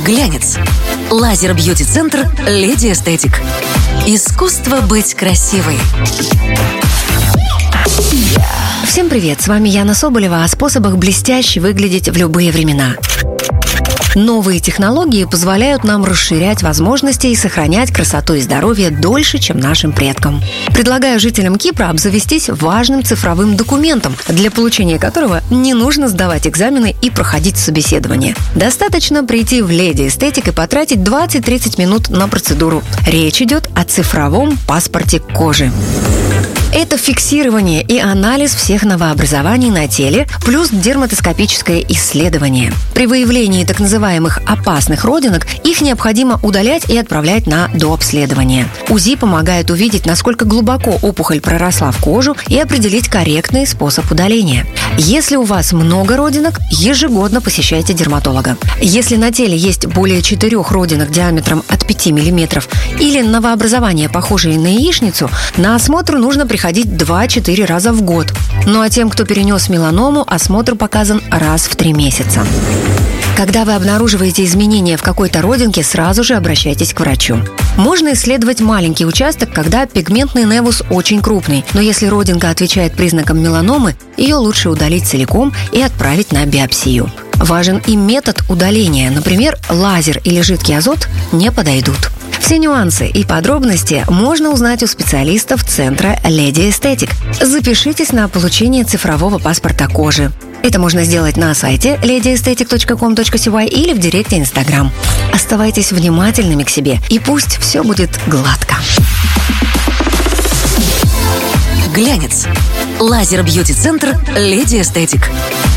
Глянец. Лазер-бьюти-центр «Леди Эстетик». Искусство быть красивой. Всем привет, с вами Яна Соболева о способах блестяще выглядеть в любые времена. Новые технологии позволяют нам расширять возможности и сохранять красоту и здоровье дольше, чем нашим предкам. Предлагаю жителям Кипра обзавестись важным цифровым документом, для получения которого не нужно сдавать экзамены и проходить собеседование. Достаточно прийти в Леди Эстетик и потратить 20-30 минут на процедуру. Речь идет о цифровом паспорте кожи. Это фиксирование и анализ всех новообразований на теле, плюс дерматоскопическое исследование. При выявлении так называемых опасных родинок их необходимо удалять и отправлять на дообследование. УЗИ помогает увидеть, насколько глубоко опухоль проросла в кожу и определить корректный способ удаления. Если у вас много родинок, ежегодно посещайте дерматолога. Если на теле есть более 4 родинок диаметром от 5 мм или новообразования, похожие на яичницу, на осмотр нужно приходить 2-4 раза в год. Ну а тем, кто перенес меланому, осмотр показан раз в 3 месяца. Когда вы обнаруживаете изменения в какой-то родинке, сразу же обращайтесь к врачу. Можно исследовать маленький участок, когда пигментный невус очень крупный, но если родинка отвечает признакам меланомы, ее лучше удалить целиком и отправить на биопсию. Важен и метод удаления, например, лазер или жидкий азот не подойдут. Все нюансы и подробности можно узнать у специалистов центра Леди Эстетик. Запишитесь на получение цифрового паспорта кожи. Это можно сделать на сайте ladyesthetic.com.cy или в директе Instagram. Оставайтесь внимательными к себе, и пусть все будет гладко. Глянец. Лазер-бьюти-центр «Леди Эстетик».